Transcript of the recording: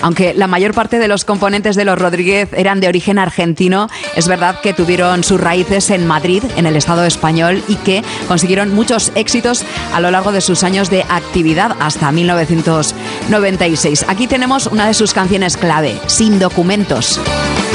Aunque la mayor parte de los componentes de Los Rodríguez eran de origen argentino, es verdad que tuvieron sus raíces en Madrid, en el Estado español, y que consiguieron muchos éxitos a lo largo de sus años de actividad hasta 1996. Aquí tenemos una de sus canciones clave, Sin Documentos.